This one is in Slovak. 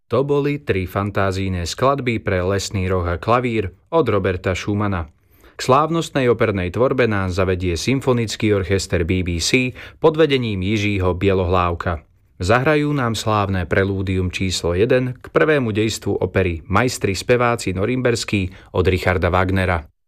To boli 3 fantázijné skladby pre lesný roh a klavír od Roberta Schumana. K slávnostnej opernej tvorbe nás zavedie symfonický orchester BBC pod vedením Jiřího Bielohlávka. Zahrajú nám slávne prelúdium číslo 1 k prvému dejstvu opery Majstri speváci norimberskí od Richarda Wagnera.